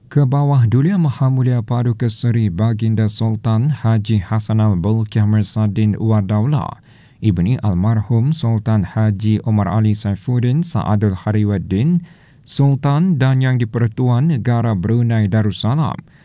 Ke bawah Dulia Maha Mulia Paduka Seri Baginda Sultan Haji Hassanal Bolkiah Mirsadin Wadaula, ibni almarhum Sultan Haji Omar Ali Saifuddin Saadul Hariwaddin, Sultan dan Yang di-Pertuan Negara Brunei Darussalam,